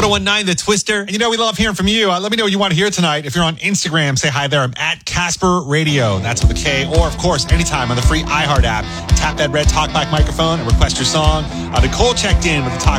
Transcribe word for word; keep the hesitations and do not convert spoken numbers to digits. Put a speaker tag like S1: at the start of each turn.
S1: oh one nine The Twister.
S2: And you know, we love hearing from you. Uh, let me know what you want to hear tonight. If you're on Instagram, say hi there. I'm at Casper Radio. That's with a K. Or, of course, anytime on the free iHeart app. Tap that red talkback microphone and request your song. Uh, Nicole checked in with the talk